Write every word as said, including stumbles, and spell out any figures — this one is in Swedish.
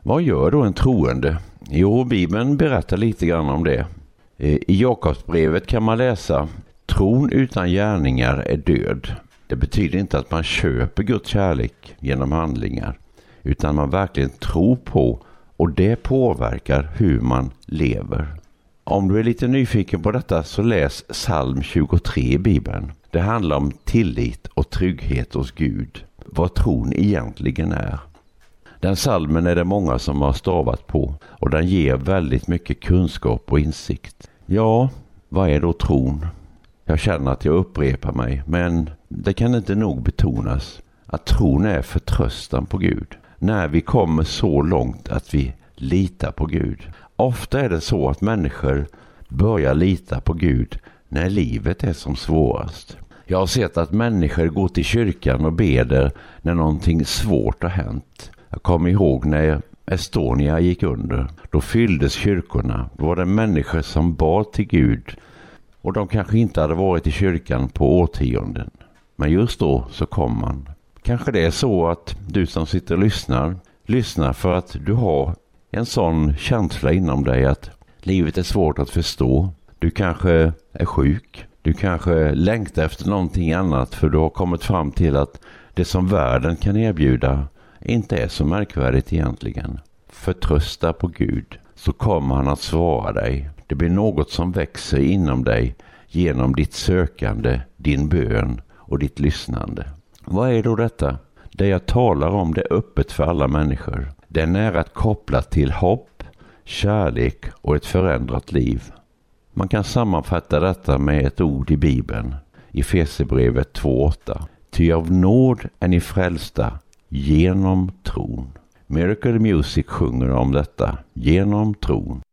Vad gör då en troende? Jo, Bibeln berättar lite grann om det. I Jakobsbrevet kan man läsa: tron utan gärningar är död. Det betyder inte att man köper Guds kärlek genom handlingar, utan man verkligen tror på, och det påverkar hur man lever. Om du är lite nyfiken på detta så läs psalm tjugotre i Bibeln. Det handlar om tillit och trygghet hos Gud, vad tron egentligen är. Den psalmen är det många som har stavat på, och den ger väldigt mycket kunskap och insikt. Ja, vad är då tron? Jag känner att jag upprepar mig, men det kan inte nog betonas att tron är förtröstan på Gud. När vi kommer så långt att vi litar på Gud. Ofta är det så att människor börjar lita på Gud när livet är som svårast. Jag har sett att människor går till kyrkan och beder när någonting svårt har hänt. Jag kommer ihåg när Estonia gick under. Då fylldes kyrkorna. Då var det människor som bad till Gud. Och de kanske inte hade varit i kyrkan på årtionden. Men just då så kom man. Kanske det är så att du som sitter och lyssnar, lyssnar för att du har en sån känsla inom dig att livet är svårt att förstå. Du kanske är sjuk. Du kanske längtar efter någonting annat, för du har kommit fram till att det som världen kan erbjuda inte är så märkvärdigt egentligen. Förtrösta på Gud, så kommer han att svara dig. Det blir något som växer inom dig genom ditt sökande, din bön och ditt lyssnande. Vad är då detta? Det jag talar om, det är öppet för alla människor. Det är nära att koppla till hopp, kärlek och ett förändrat liv. Man kan sammanfatta detta med ett ord i Bibeln, i Efesierbrevet två åtta. Ty av nåd är ni frälsta genom tron. Miracle Music sjunger om detta, genom tron.